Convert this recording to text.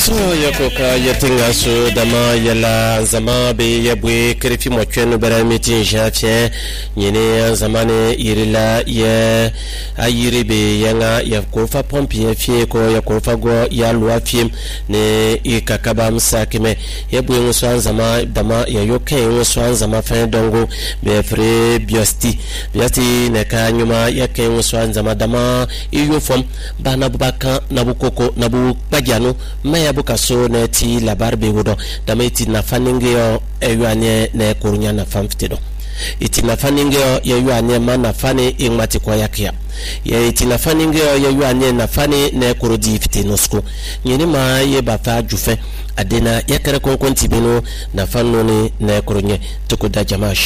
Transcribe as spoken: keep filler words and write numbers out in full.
so yakoka yatinga so dama yala zama be yabwe krefi motwen bara meeting jafie nyene zamane irila ye ayire be yanga yakofa pompier fie ko yakofa go ya luafie ne ikakaba msakime yabwe nso zama dama yayoke nso zama fa dongo be fre biosti biati ne ka nyuma yake nso zama dama iyofom bana bubaka nabukoko nabu pagiano maya bukaso na ti labarbe wodo dameti na faninge yo eyuane na korunya na famfitedo iti na faninge yo yeyuane ma na fane ingmati kwa yakia ye iti na faninge yo yeyuane na fane na korodi fitenosko nyini ma ye bafa jufe adena yakare konkonti bino na fanone na korunye tukuda jamash